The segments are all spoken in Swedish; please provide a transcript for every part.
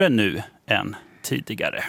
nu än tidigare.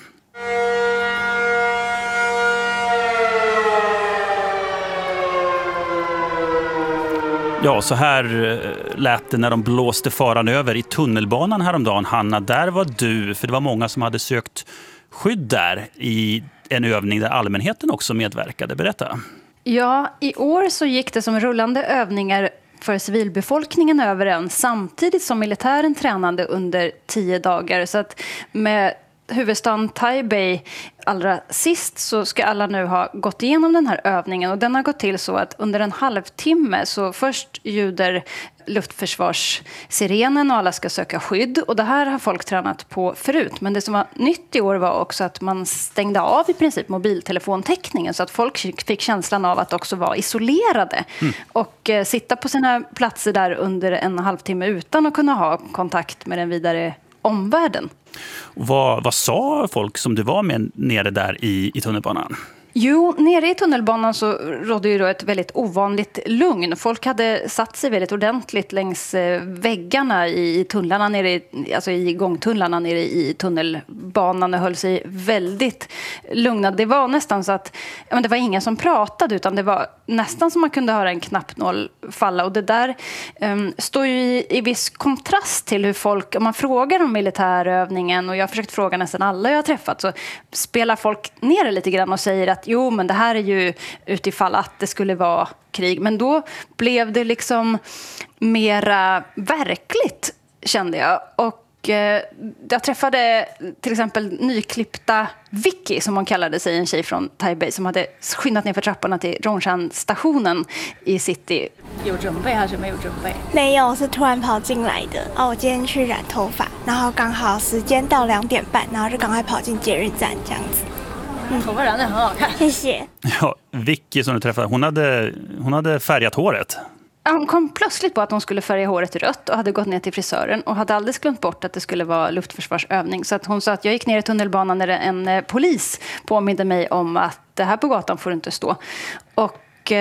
Ja, så här lät det när de blåste faran över i tunnelbanan häromdagen. Hanna, där var du, för det var många som hade sökt skydd där i en övning där allmänheten också medverkade. Berätta. Ja, i år så gick det som rullande övningar för civilbefolkningen över en samtidigt som militären tränade under 10 dagar. Så att med huvudstaden Taipei allra sist så ska alla nu ha gått igenom den här övningen. Och den har gått till så att under en halvtimme så först ljuder luftförsvarssirenen och alla ska söka skydd. Och det här har folk tränat på förut. Men det som var nytt i år var också att man stängde av i princip mobiltelefontäckningen så att folk fick känslan av att också vara isolerade. Och sitta på sina platser där under en halvtimme utan att kunna ha kontakt med den vidare omvärlden. Vad sa folk som du var med nere där i tunnelbanan? Jo, nere i tunnelbanan så rådde ju då ett väldigt ovanligt lugn. Folk hade satt sig väldigt ordentligt längs väggarna i tunnlarna nere alltså i gångtunnlarna nere i tunnelbanan och höll sig väldigt lugna. Det var nästan så att det var ingen som pratade utan det var nästan som man kunde höra en knappnål falla. Och det där står ju i viss kontrast till hur folk, om man frågar om militärövningen, och jag har försökt fråga nästan alla jag har träffat, så spelar folk ner det lite grann och säger att jo, men det här är ju utifall att det skulle vara krig. Men då blev det liksom mera verkligt, kände jag. Och jag träffade till exempel nyklippta Vicky, som hon kallade sig, en tjej från Taipei som hade skyndat ner för trapporna till Rongshan-stationen i city. 有准备还是没有准备？ 没有，是突然跑进来的。我今天去染头发，然后刚好时间到2点半，然后就赶快跑进捷运站这样子。 头发染得很好看。 谢谢。 Ja, Vicky som du träffade, hon hade färgat håret. Hon kom plötsligt på att hon skulle färga håret rött och hade gått ner till frisören och hade alldeles glömt bort att det skulle vara luftförsvarsövning. Så att hon sa att jag gick ner i tunnelbanan när en polis påminde mig om att det här på gatan får inte stå. Och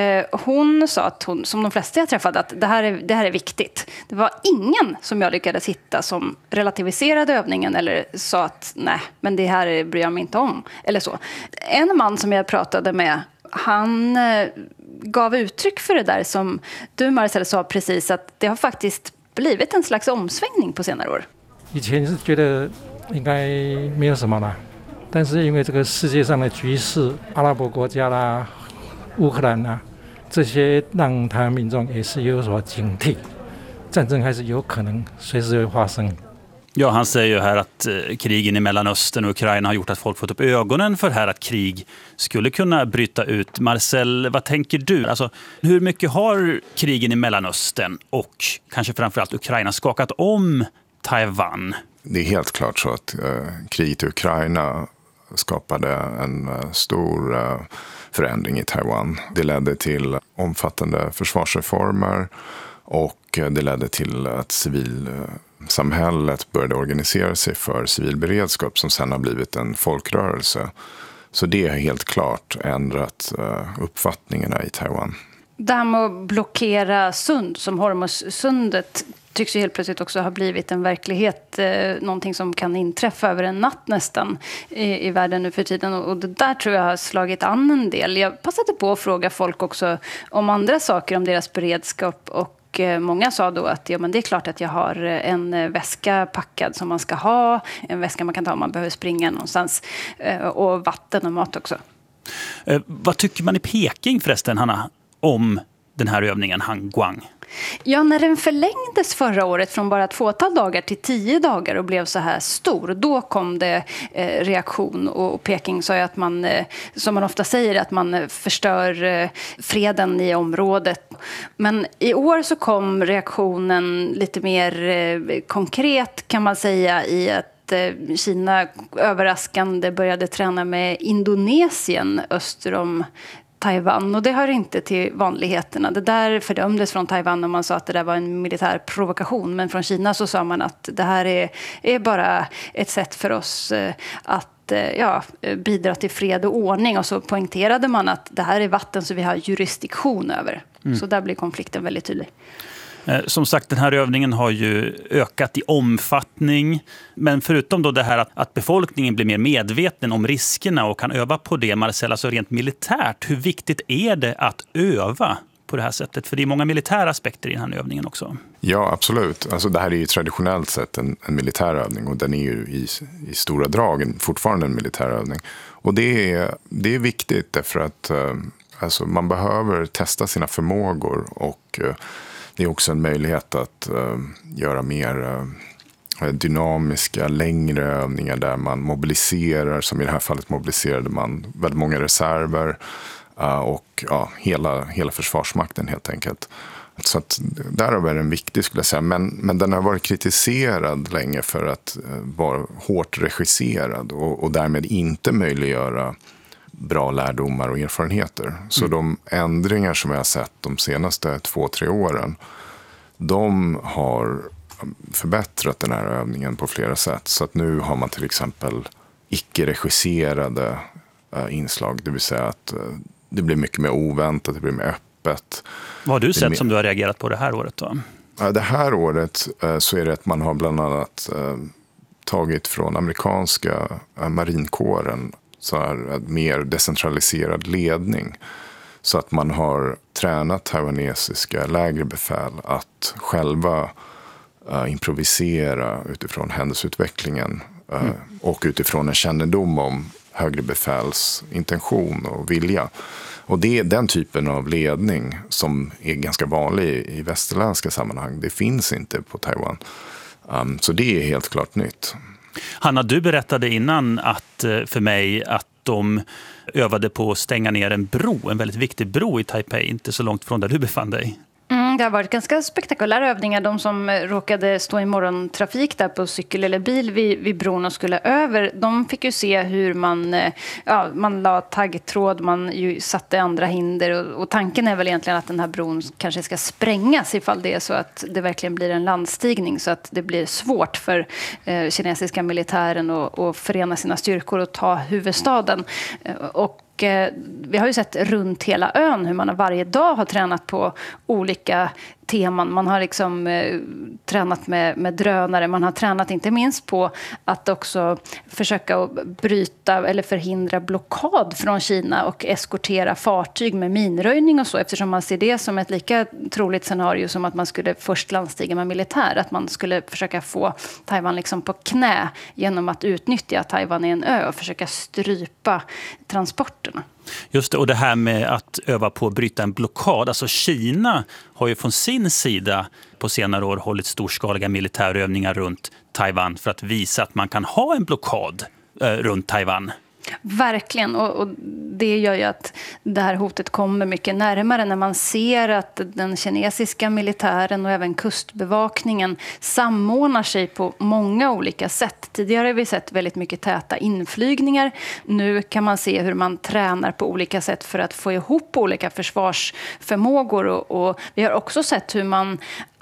hon sa att hon, som de flesta jag träffade, att det här är viktigt. Det var ingen som jag lyckades hitta som relativiserade övningen eller sa att nej, men det här bryr jag mig inte om. Eller så. En man som jag pratade med, han gav uttryck för det där som du, Marcel, sa precis, att det har faktiskt blivit en slags omsvängning på senare år. 以前是觉得应该没有什么啦，但是因为这个世界上的局势，阿拉伯国家啦、乌克兰啦，这些让台湾民众也是有所警惕，战争还是有可能随时会发生。 Ja, han säger ju här att krigen i Mellanöstern och Ukraina har gjort att folk fått upp ögonen för här att krig skulle kunna bryta ut. Marcel, vad tänker du? Alltså, hur mycket har krigen i Mellanöstern och kanske framförallt Ukraina skakat om Taiwan? Det är helt klart så att kriget i Ukraina skapade en stor förändring i Taiwan. Det ledde till omfattande försvarsreformer och det ledde till att civilsamhället började organisera sig för civil beredskap som sen har blivit en folkrörelse. Så det har helt klart ändrat uppfattningarna i Taiwan. Det här med att blockera sund, som Hormuzsundet, tycks ju helt plötsligt också ha blivit en verklighet. Någonting som kan inträffa över en natt nästan i världen nu för tiden. Och det där tror jag har slagit an en del. Jag passade på att fråga folk också om andra saker, om deras beredskap. Och många sa då att ja, men det är klart att jag har en väska packad som man ska ha. En väska man kan ta om man behöver springa någonstans. Och vatten och mat också. Vad tycker man i Peking förresten, Hanna, om den här övningen Hangguang? Ja, när den förlängdes förra året från bara 2 dagar till 10 dagar och blev så här stor, då kom det reaktion. Och Peking sa ju att man, som man ofta säger, att man förstör freden i området. Men i år så kom reaktionen lite mer konkret, kan man säga, i att Kina överraskande började träna med Indonesien öster om Taiwan, och det hör inte till vanligheterna. Det där fördömdes från Taiwan och man sa att det där var en militär provokation, men från Kina så sa man att det här är bara ett sätt för oss att bidra till fred och ordning, och så poängterade man att det här är vatten så vi har jurisdiktion över. Så där blir konflikten väldigt tydlig. Som sagt, den här övningen har ju ökat i omfattning. Men förutom då det här att befolkningen blir mer medveten om riskerna och kan öva på det, Marcel, alltså rent militärt, hur viktigt är det att öva på det här sättet? För det är många militära aspekter i den här övningen också. Ja, absolut. Alltså det här är ju traditionellt sett en militär övning, och den är ju i stora drag fortfarande en militär övning. Och det är viktigt därför att alltså man behöver testa sina förmågor, och det är också en möjlighet att göra mer dynamiska, längre övningar där man mobiliserar, som i det här fallet mobiliserade man väldigt många reserver och hela försvarsmakten helt enkelt. Så att därav är den viktig, skulle jag säga. Men den har varit kritiserad länge för att vara hårt regisserad och därmed inte möjliggöra bra lärdomar och erfarenheter. Så de ändringar som jag har sett de senaste 2-3 åren, de har förbättrat den här övningen på flera sätt. Så att nu har man till exempel icke-regisserade inslag, det vill säga att det blir mycket mer oväntat, det blir mer öppet. Vad har du sett som du har reagerat på det här året då? Det här året så är det att man har bland annat tagit från amerikanska marinkåren så här mer decentraliserad ledning. Så att man har tränat taiwanesiska lägre befäl att själva improvisera utifrån händelseutvecklingen och utifrån en kännedom om högre befäls intention och vilja. Och det är den typen av ledning som är ganska vanlig i västerländska sammanhang. Det finns inte på Taiwan. Så det är helt klart nytt. Hanna, du berättade innan för mig att de övade på att stänga ner en väldigt viktig bro i Taipei, inte så långt från där du befann dig. Det har varit ganska spektakulära övningar. De som råkade stå i morgontrafik där på cykel eller bil vid bron och skulle över, de fick ju se hur man la taggtråd, man ju satte andra hinder. Och tanken är väl egentligen att den här bron kanske ska sprängas ifall det är så att det verkligen blir en landstigning, så att det blir svårt för kinesiska militären att förena sina styrkor och ta huvudstaden. Och vi har ju sett runt hela ön hur man varje dag har tränat på olika teman. Man har liksom tränat med drönare. Man har tränat inte minst på att också försöka bryta eller förhindra blockad från Kina och eskortera fartyg med minröjning och så, eftersom man ser det som ett lika troligt scenario som att man skulle först landstiga med militär. Att man skulle försöka få Taiwan liksom på knä genom att utnyttja att Taiwan är en ö och försöka strypa transporterna. Just det, och det här med att öva på att bryta en blockad. Alltså Kina har ju från sin sida på senare år hållit storskaliga militärövningar runt Taiwan för att visa att man kan ha en blockad runt Taiwan. Verkligen, och det gör ju att det här hotet kommer mycket närmare när man ser att den kinesiska militären och även kustbevakningen samordnar sig på många olika sätt. Tidigare har vi sett väldigt mycket täta inflygningar. Nu kan man se hur man tränar på olika sätt för att få ihop olika försvarsförmågor, och vi har också sett hur man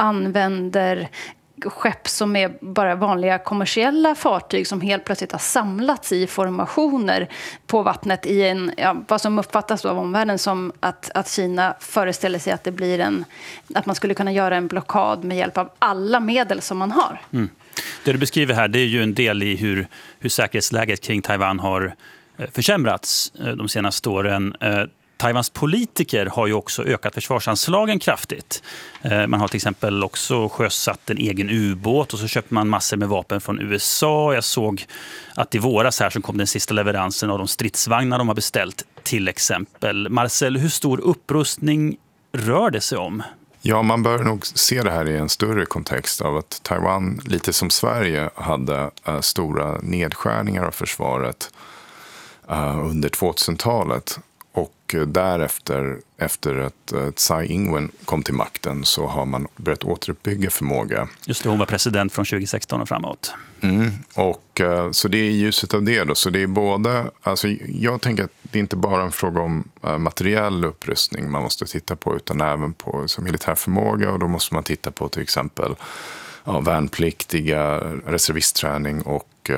använder skepp som är bara vanliga kommersiella fartyg som helt plötsligt har samlats i formationer på vattnet i vad som uppfattas av omvärlden som att Kina föreställer sig att det blir att man skulle kunna göra en blockad med hjälp av alla medel som man har. Det du beskriver här, det är ju en del i hur säkerhetsläget kring Taiwan har försämrats de senaste åren. Taiwans politiker har ju också ökat försvarsanslagen kraftigt. Man har till exempel också sjösatt en egen ubåt och så köper man massor med vapen från USA. Jag såg att i våras här så kom den sista leveransen av de stridsvagnar de har beställt till exempel. Marcel, hur stor upprustning rör det sig om? Ja, man bör nog se det här i en större kontext av att Taiwan, lite som Sverige, hade stora nedskärningar av försvaret under 2000-talet. Och därefter, efter att Tsai Ing-wen kom till makten, så har man börjat återuppbygga förmåga. Just det, hon var president från 2016 och framåt. Och så det är i ljuset av det då. Så det är både, alltså jag tänker att det är inte bara en fråga om materiell upprustning man måste titta på, utan även på militär förmåga. Och då måste man titta på till exempel värnpliktiga, reservistträning och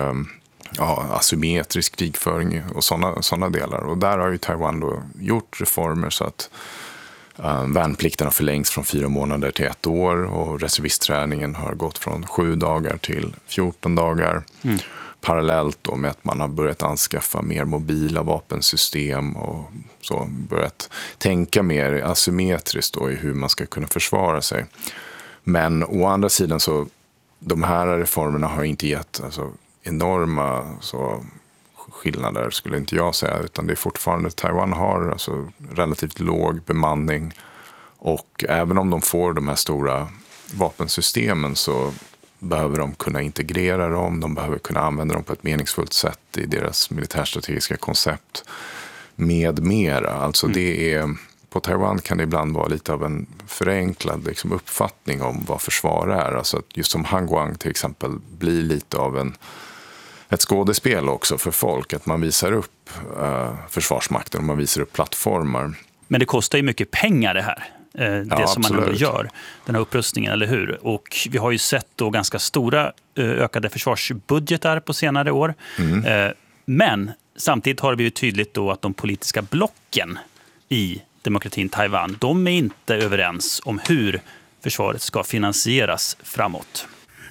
asymmetrisk krigföring och såna delar. Och där har ju Taiwan då gjort reformer så att Värnplikten har förlängts från 4 månader till 1 år och reservistträningen har gått från 7 dagar till 14 dagar. Parallellt då med att man har börjat anskaffa mer mobila vapensystem och så börjat tänka mer asymmetriskt då i hur man ska kunna försvara sig. Men å andra sidan så de här reformerna har inte gett enorma skillnader skulle inte jag säga, utan det är fortfarande Taiwan har relativt låg bemanning och även om de får de här stora vapensystemen så behöver de kunna integrera dem, de behöver kunna använda dem på ett meningsfullt sätt i deras militärstrategiska koncept med mera. Alltså det är, på Taiwan kan det ibland vara lite av en förenklad uppfattning om vad försvar är. Alltså att just som Hangguang till exempel blir lite av ett skådespel också för folk, att man visar upp försvarsmakten och man visar upp plattformar. Men det kostar ju mycket pengar det här. Det som man ändå gör, den här upprustningen, eller hur? Och vi har ju sett då ganska stora ökade försvarsbudgetar på senare år. Men samtidigt har det blivit tydligt då att de politiska blocken i demokratin Taiwan, de är inte överens om hur försvaret ska finansieras framåt.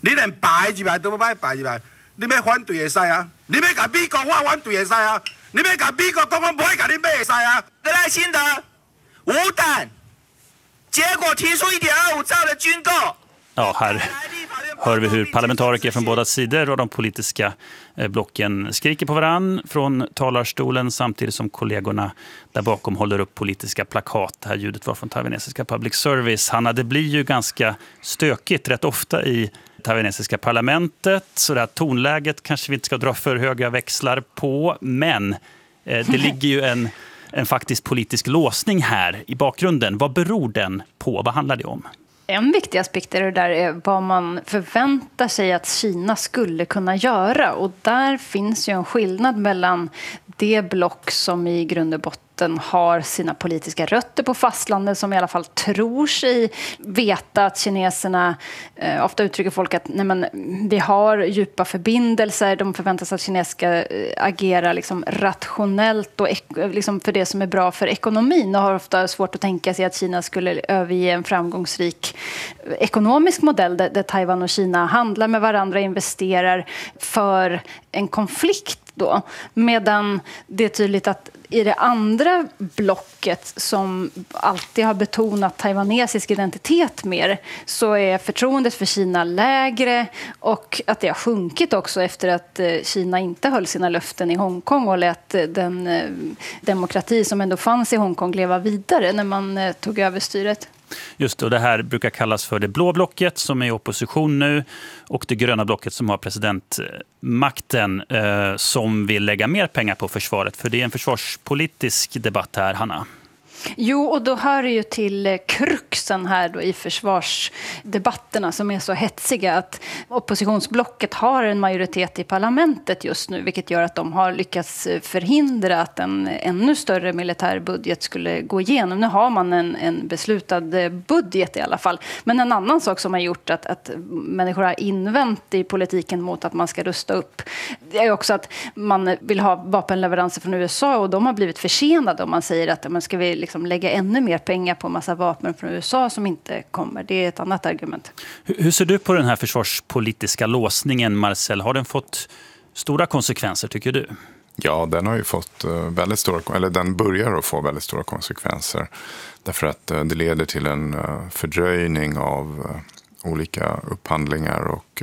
Ja, här hör vi hur parlamentariker från båda sidor och de politiska blocken skriker på varann från talarstolen samtidigt som kollegorna där bakom håller upp politiska plakat. Det här ljudet var från taiwanesiska public service. Hanna, det blir ju ganska stökigt rätt ofta i taiwanesiska parlamentet. Så det här tonläget kanske vi inte ska dra för höga växlar på, men det ligger ju en faktisk politisk låsning här i bakgrunden. Vad beror den på? Vad handlar det om? En viktig aspekt är det där är vad man förväntar sig att Kina skulle kunna göra. Och där finns ju en skillnad mellan det block som i grund och botten har sina politiska rötter på fastlandet, som i alla fall tror sig veta att kineserna, ofta uttrycker folk att nej men, vi har djupa förbindelser, de förväntar sig att Kina ska agera rationellt och för det som är bra för ekonomin, och har ofta svårt att tänka sig att Kina skulle överge en framgångsrik ekonomisk modell där Taiwan och Kina handlar med varandra, investerar för en konflikt då. Medan det är tydligt att i det andra blocket som alltid har betonat taiwanesisk identitet mer, så är förtroendet för Kina lägre, och att det har sjunkit också efter att Kina inte höll sina löften i Hongkong och lät den demokrati som ändå fanns i Hongkong leva vidare när man tog över styret. Just det, och det här brukar kallas för det blå blocket som är i opposition nu, och det gröna blocket som har presidentmakten som vill lägga mer pengar på försvaret. För det är en försvarspolitisk debatt här, Hanna. Jo, och då hör det ju till kruxen här då i försvarsdebatterna som är så hetsiga att oppositionsblocket har en majoritet i parlamentet just nu, vilket gör att de har lyckats förhindra att en ännu större militärbudget skulle gå igenom. Nu har man en beslutad budget i alla fall. Men en annan sak som har gjort att människor har invänt i politiken mot att man ska rusta upp är också att man vill ha vapenleveranser från USA, och de har blivit försenade om man säger att man ska vi lägga ännu mer pengar på en massa vapen från USA som inte kommer. Det är ett annat argument. Hur ser du på den här försvarspolitiska låsningen, Marcel? Har den fått stora konsekvenser, tycker du? Ja, den har ju fått väldigt stora, eller den börjar att få väldigt stora konsekvenser. Därför att det leder till en fördröjning av olika upphandlingar och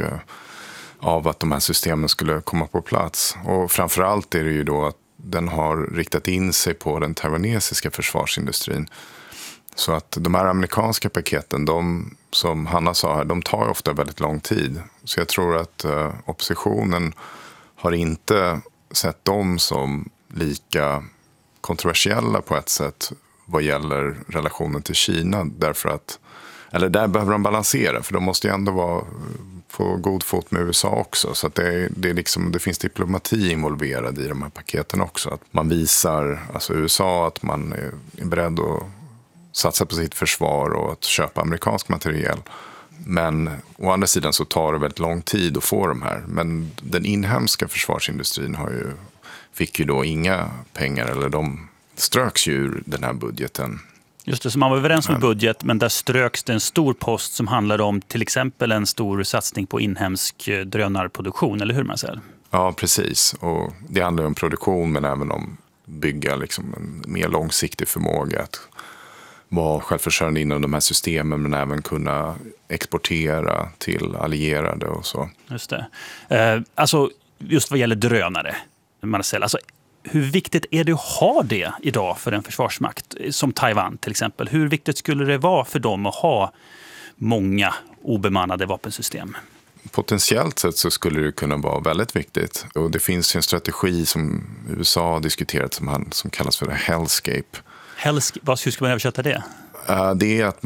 av att de här systemen skulle komma på plats. Och framförallt är det ju då att den har riktat in sig på den taiwanesiska försvarsindustrin. Så att de här amerikanska paketen, de, som Hanna sa här, de tar ofta väldigt lång tid. Så jag tror att oppositionen har inte sett dem som lika kontroversiella på ett sätt vad gäller relationen till Kina. Därför att, eller där behöver de balansera, för de måste ju ändå vara på god fot med USA också. Så att det finns diplomati involverad i de här paketen också. Att man visar, alltså USA, att man är beredd att satsa på sitt försvar och att köpa amerikansk materiel. Men å andra sidan så tar det väldigt lång tid att få de här. Men den inhemska försvarsindustrin fick ju då inga pengar, eller de ströks ju ur den här budgeten Just det, så man var överens om budget, men där ströks det en stor post som handlade om till exempel en stor satsning på inhemsk drönarproduktion, eller hur man säger? Ja, precis. Och det handlar om produktion men även om bygga liksom en mer långsiktig förmåga att vara självförsörjande inom de här systemen men även kunna exportera till allierade och så. Just det. Alltså just vad gäller drönare, Marcel, alltså hur viktigt är det att ha det idag för en försvarsmakt som Taiwan till exempel? Hur viktigt skulle det vara för dem att ha många obemannade vapensystem? Potentiellt sett så skulle det kunna vara väldigt viktigt. Och det finns en strategi som USA har diskuterat som kallas för Hellscape. Hur ska man översätta det? Det är att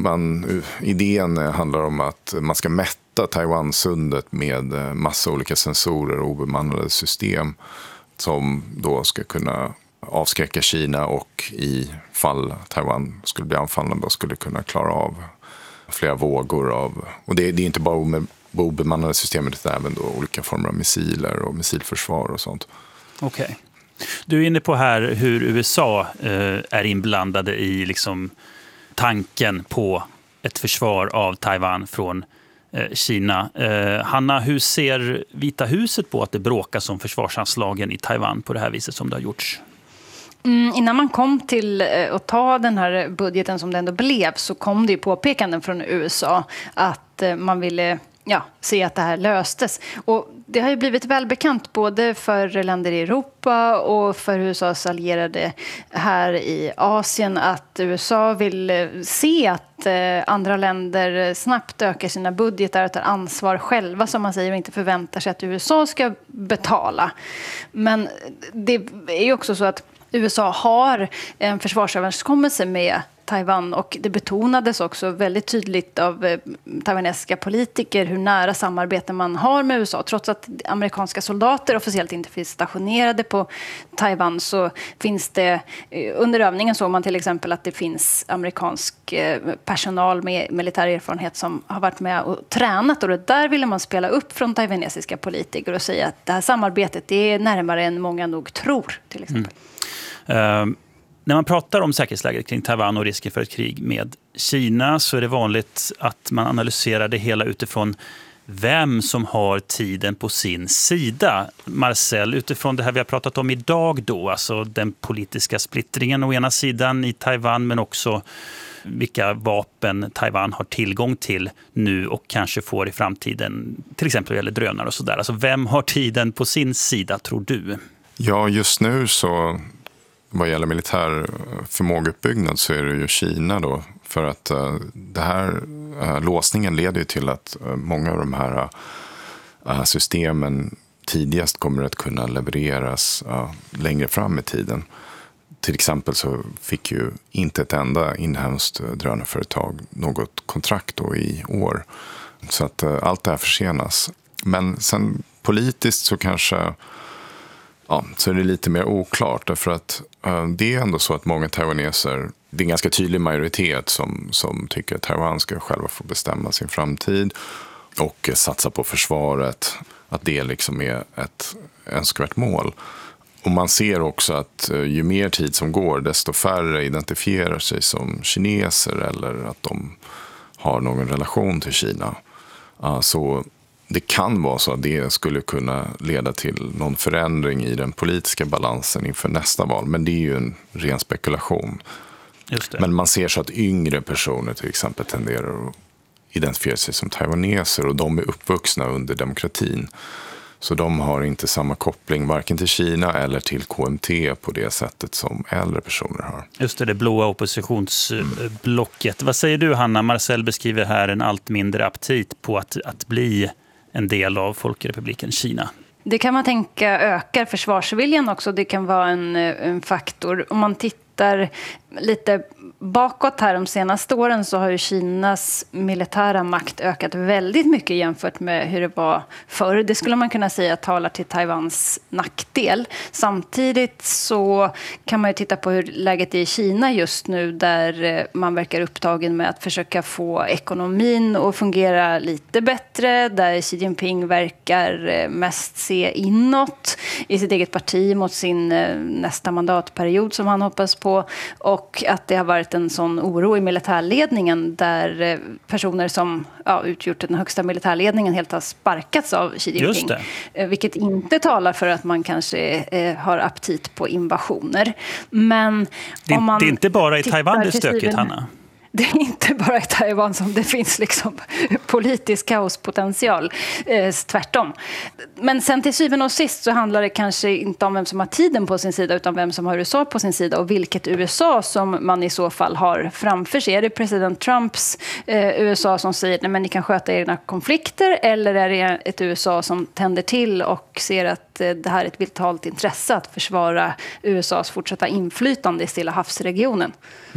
idén handlar om att man ska mätta Taiwansundet med massa olika sensorer och obemannade system som då ska kunna avskräcka Kina och i fall Taiwan skulle bli anfallna då skulle kunna klara av flera vågor av, och det är inte bara obemannade system utan även då olika former av missiler och missilförsvar och sånt. Okej. Du är inne på här hur USA är inblandade i liksom tanken på ett försvar av Taiwan från Kina. Hanna, hur ser Vita huset på att det bråkas om försvarsanslagen i Taiwan på det här viset som det har gjorts? Innan man kom till att ta den här budgeten som det ändå blev så kom det ju påpekanden från USA att man ville se att det här löstes. Och det har ju blivit välbekant både för länder i Europa och för USAs allierade här i Asien att USA vill se att andra länder snabbt ökar sina budgetar och tar ansvar själva som man säger och inte förväntar sig att USA ska betala. Men det är ju också så att USA har en försvarsöverenskommelse med Taiwan och det betonades också väldigt tydligt av taiwanesiska politiker hur nära samarbete man har med USA. Trots att amerikanska soldater officiellt inte finns stationerade på Taiwan så finns det under övningen såg man till exempel att det finns amerikansk personal med militär erfarenhet som har varit med och tränat och det där ville man spela upp från taiwanesiska politiker och säga att det här samarbetet är närmare än många nog tror till exempel. När man pratar om säkerhetsläget kring Taiwan och risken för ett krig med Kina så är det vanligt att man analyserar det hela utifrån vem som har tiden på sin sida. Marcel, utifrån det här vi har pratat om idag då, alltså den politiska splittringen å ena sidan i Taiwan men också vilka vapen Taiwan har tillgång till nu och kanske får i framtiden, till exempel gäller drönare och sådär. Alltså vem har tiden på sin sida tror du? Ja, just nu så vad gäller militär förmågeuppbyggnad så är det ju Kina då. För att det här låsningen leder ju till att många av de här systemen tidigast kommer att kunna levereras längre fram i tiden. Till exempel så fick ju inte ett enda inhemskt drönarföretag något kontrakt då i år. Så att allt det här försenas. Men sen politiskt så kanske så är det lite mer oklart därför att det är ändå så att många taiwaneser, det är en ganska tydlig majoritet som tycker att Taiwan ska själva få bestämma sin framtid och satsa på försvaret, att det liksom är ett önskvärt mål. Och man ser också att ju mer tid som går desto färre identifierar sig som kineser eller att de har någon relation till Kina. Så det kan vara så att det skulle kunna leda till någon förändring i den politiska balansen inför nästa val. Men det är ju en ren spekulation. Just det. Men man ser så att yngre personer till exempel tenderar att identifiera sig som taiwaneser och de är uppvuxna under demokratin. Så de har inte samma koppling varken till Kina eller till KMT på det sättet som äldre personer har. Just det blåa oppositionsblocket. Vad säger du Hanna? Marcel beskriver här en allt mindre aptit på att bli en del av Folkrepubliken Kina. Det kan man tänka ökar försvarsviljan också. Det kan vara en faktor. Om man tittar lite bakåt här de senaste åren så har ju Kinas militära makt ökat väldigt mycket jämfört med hur det var förr. Det skulle man kunna säga talar till Taiwans nackdel. Samtidigt så kan man ju titta på hur läget är i Kina just nu där man verkar upptagen med att försöka få ekonomin att fungera lite bättre. Där Xi Jinping verkar mest se inåt i sitt eget parti mot sin nästa mandatperiod som han hoppas på. på, och att det har varit en sån oro i militärledningen där personer som utgjort den högsta militärledningen helt har sparkats av Xi Jinping. Just det. Vilket inte talar för att man kanske har aptit på invasioner. Men det är inte bara i tittar Taiwan det är till stökigt, syvende- Hanna. Det är inte bara i Taiwan som det finns liksom politisk kaospotential, tvärtom. Men sen till syvende och sist så handlar det kanske inte om vem som har tiden på sin sida utan vem som har USA på sin sida och vilket USA som man i så fall har framför sig. Är det president Trumps USA som säger nej men ni kan sköta egna konflikter, eller är det ett USA som tänder till och ser att det här är ett vitalt intresse att försvara USAs fortsatta inflytande i Stilla havsregionen?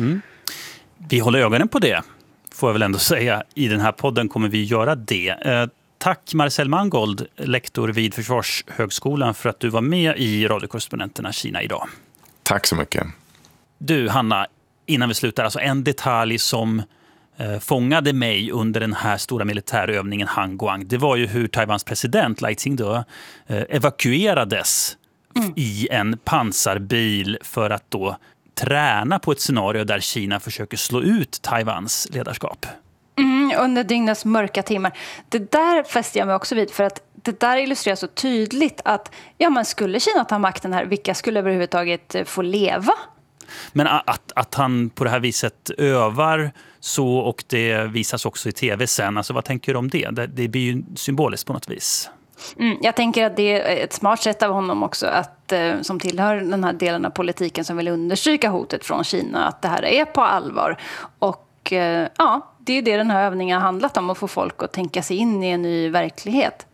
Vi håller ögonen på det, får jag väl ändå säga. I den här podden kommer vi göra det. Tack Marcel Mangold, lektor vid Försvarshögskolan, för att du var med i Radiokorrespondenterna Kina idag. Tack så mycket. Du Hanna, innan vi slutar, alltså en detalj som fångade mig under den här stora militärövningen Hanguang, det var ju hur Taiwans president Lai Ching-te evakuerades i en pansarbil för att då träna på ett scenario där Kina försöker slå ut Taiwans ledarskap. Under dygnets mörka timmar. Det där fäster jag mig också vid, för att det där illustrerar så tydligt att man skulle Kina ta makten här, vilka skulle överhuvudtaget få leva? Men att han på det här viset övar så, och det visas också i tv sen, alltså vad tänker du om det? Det blir ju symboliskt på något vis. Jag tänker att det är ett smart sätt av honom också att, som tillhör den här delen av politiken som vill understryka hotet från Kina, att det här är på allvar. Och det är ju det den här övningen har handlat om, att få folk att tänka sig in i en ny verklighet.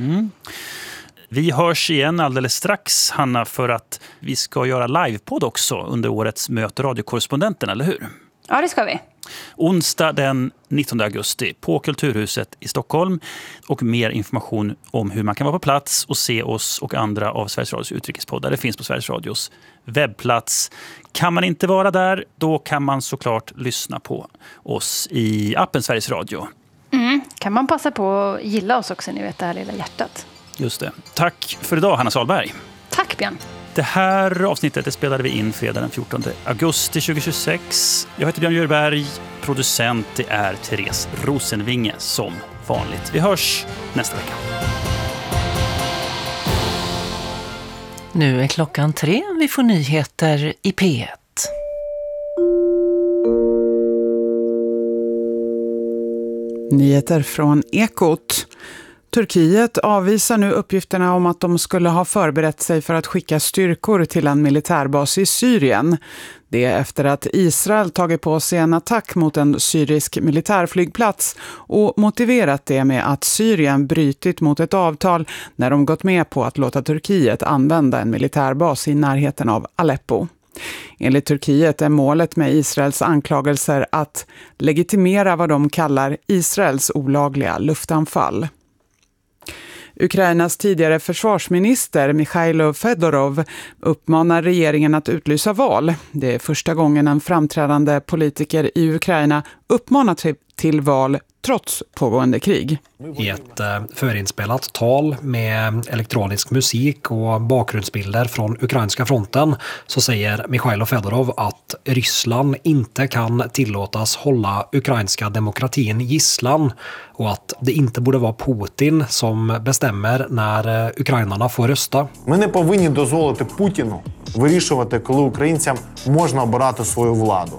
Vi hörs igen alldeles strax, Hanna, för att vi ska göra livepodd också under årets möte Radiokorrespondenten, eller hur? Ja, det ska vi. Onsdag den 19 augusti på Kulturhuset i Stockholm. Och mer information om hur man kan vara på plats och se oss och andra av Sveriges Radios utrikespoddar. Det finns på Sveriges Radios webbplats. Kan man inte vara där, då kan man såklart lyssna på oss i appen Sveriges Radio. Kan man passa på att gilla oss också, ni vet, det här lilla hjärtat. Just det. Tack för idag, Hanna Salberg. Tack, Björn. Det här avsnittet spelade vi in fredag den 14 augusti 2026. Jag heter Björn Djurberg. Producent det är Therese Rosenvinge som vanligt. Vi hörs nästa vecka. Nu är klockan 3. Vi får nyheter i P1. Nyheter från Ekot. Turkiet avvisar nu uppgifterna om att de skulle ha förberett sig för att skicka styrkor till en militärbas i Syrien. Det är efter att Israel tagit på sig en attack mot en syrisk militärflygplats och motiverat det med att Syrien brytit mot ett avtal när de gått med på att låta Turkiet använda en militärbas i närheten av Aleppo. Enligt Turkiet är målet med Israels anklagelser att legitimera vad de kallar Israels olagliga luftanfall. Ukrainas tidigare försvarsminister Mikhailo Fedorov uppmanar regeringen att utlysa val. Det är första gången en framträdande politiker i Ukraina uppmanar till val trots pågående krig. I ett förinspelat tal med elektronisk musik och bakgrundsbilder från ukrainska fronten så säger Mikhailo Fedorov att Ryssland inte kan tillåtas hålla ukrainska demokratin gisslan och att det inte borde vara Putin som bestämmer när ukrainarna får rösta. Ми не повинні дозволити Путіну вирішувати, коли українцям можна обирати свою владу.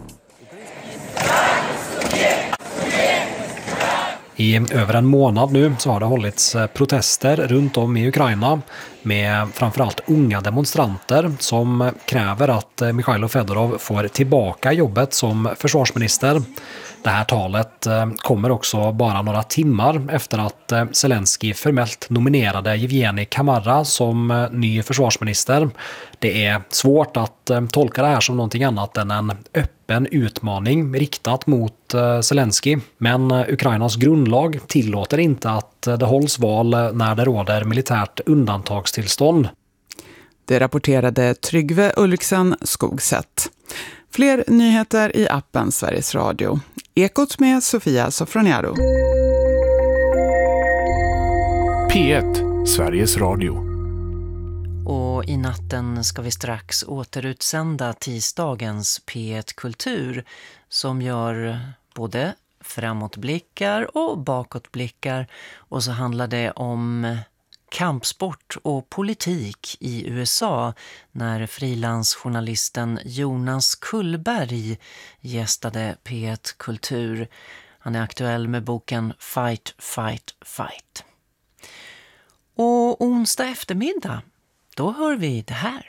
I över en månad nu så har det hållits protester runt om i Ukraina med framförallt unga demonstranter som kräver att Mikhailo Fedorov får tillbaka jobbet som försvarsminister. Det här talet kommer också bara några timmar efter att Zelensky formellt nominerade Evgeni Kamara som ny försvarsminister. Det är svårt att tolka det här som någonting annat än en öppen utmaning riktat mot Zelensky. Men Ukrainas grundlag tillåter inte att det hålls val när det råder militärt undantagstillstånd. Det rapporterade Tryggve Ulriksen Skogsätt. Fler nyheter i appen Sveriges Radio. Ekot med Sofia Sofroniaro. P1, Sveriges Radio. Och i natten ska vi strax återutsända tisdagens P1 Kultur som gör både framåtblickar och bakåtblickar. Och så handlar det om kampsport och politik i USA när frilansjournalisten Jonas Kullberg gästade P1 Kultur. Han är aktuell med boken Fight, Fight, Fight. Och onsdag eftermiddag, då hör vi det här.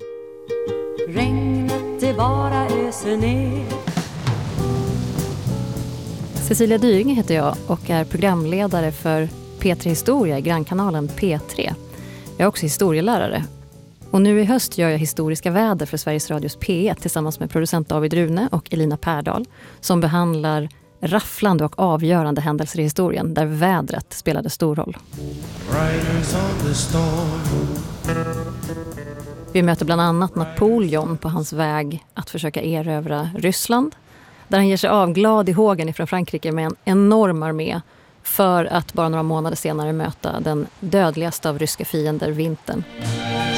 Regnet det bara öser ner. Cecilia Dyring heter jag och är programledare för P3 Historia i grannkanalen P3. Jag är också historielärare. Och nu i höst gör jag historiska väder för Sveriges Radios P1 tillsammans med producent David Rune och Elina Pärdal som behandlar rafflande och avgörande händelser i historien där vädret spelade stor roll. Vi möter bland annat Napoleon på hans väg att försöka erövra Ryssland, där han ger sig av glad i hågen ifrån Frankrike med en enorm armé för att bara några månader senare möta den dödligaste av ryska fiender, vintern.